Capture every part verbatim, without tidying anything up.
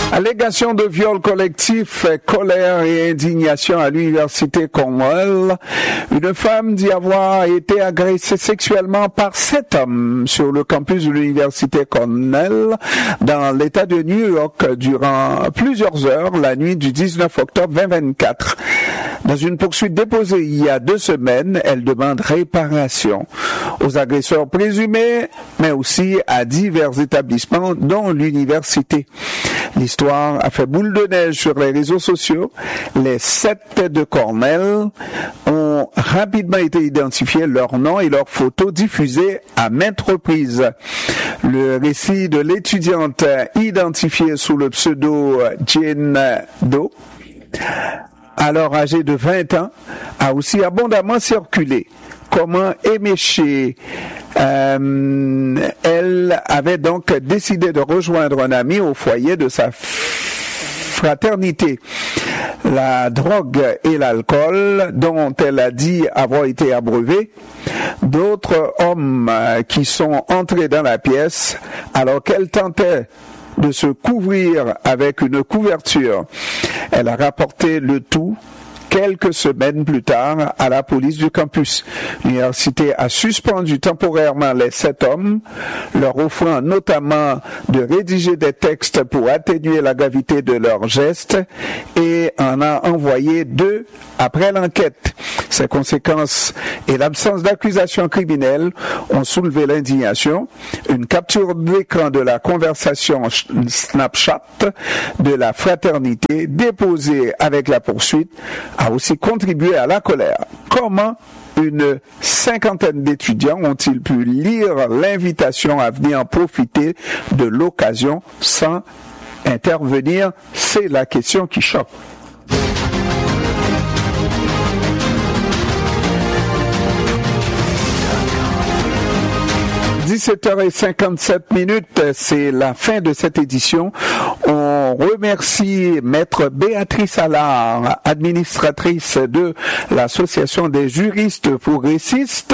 Allégation de viol collectif, colère et indignation à l'université Cornell. Une femme dit avoir été agressée sexuellement par sept hommes sur le campus de l'université Cornell dans l'État de New York durant plusieurs heures la nuit du dix-neuf octobre deux mille vingt-quatre. Dans une poursuite déposée il y a deux semaines, elle demande réparation aux agresseurs présumés, mais aussi à divers établissements, dont l'université. L'histoire a fait boule de neige sur les réseaux sociaux. Les sept de Cornell ont rapidement été identifiés, leurs noms et leurs photos diffusées à maintes reprises. Le récit de l'étudiante identifiée sous le pseudo Jane Doe, alors âgée de vingt ans, a aussi abondamment circulé. Comment émécher euh, elle avait donc décidé de rejoindre un ami au foyer de sa fraternité. La drogue et l'alcool dont elle a dit avoir été abreuvée, d'autres hommes qui sont entrés dans la pièce alors qu'elle tentait de se couvrir avec une couverture. Elle a rapporté le tout quelques semaines plus tard à la police du campus. L'université a suspendu temporairement les sept hommes, leur offrant notamment de rédiger des textes pour atténuer la gravité de leurs gestes et en a envoyé deux après l'enquête. Ces conséquences et l'absence d'accusation criminelle ont soulevé l'indignation. Une capture d'écran de la conversation Snapchat de la fraternité déposée avec la poursuite a aussi contribué à la colère. Comment une cinquantaine d'étudiants ont-ils pu lire l'invitation à venir profiter de l'occasion sans intervenir? C'est la question qui choque. dix-sept heures cinquante-sept minutes, c'est la fin de cette édition. On remercie Maître Béatrice Allard, administratrice de l'Association des juristes progressistes.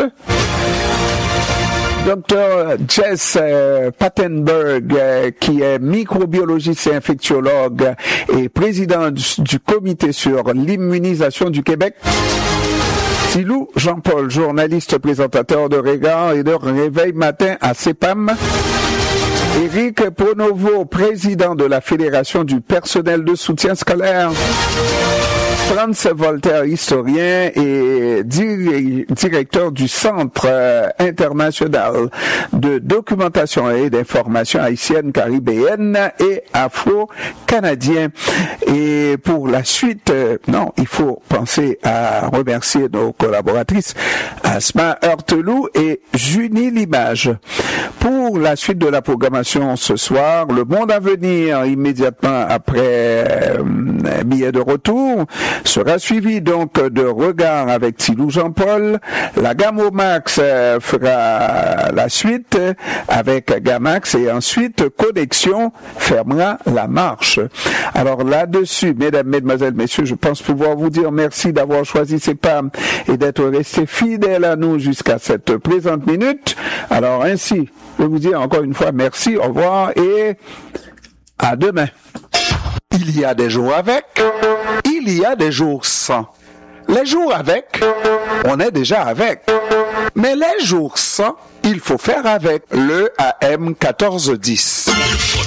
Docteur Jess euh, Pattenberg, euh, qui est microbiologiste et infectiologue et président du, du comité sur l'immunisation du Québec. Silou Jean-Paul, journaliste présentateur de Regard et de Réveil Matin à C E P A M. Éric Pronovo, président de la Fédération du personnel de soutien scolaire. Franz Voltaire, historien et dir- directeur du Centre euh, international de documentation et d'information haïtienne, caribéenne et afro-canadien. Et pour la suite, euh, non, il faut penser à remercier nos collaboratrices Asma Heurtelou et Junie Limage. Pour la suite de la programmation ce soir, le monde à venir immédiatement après euh, billet de retour sera suivi donc de Regard avec Tilou Jean-Paul. La Gamo Max euh, fera la suite avec Gamax et ensuite Connexion fermera la marche. Alors là-dessus, mesdames, mesdemoiselles, messieurs, je pense pouvoir vous dire merci d'avoir choisi C E P A M et d'être restés fidèles à nous jusqu'à cette présente minute. Alors ainsi, je vais vous dire encore une fois merci, au revoir et à demain. Il y a des jours avec, il y a des jours sans. Les jours avec, on est déjà avec. Mais les jours sans, il faut faire avec le A M quatorze dix.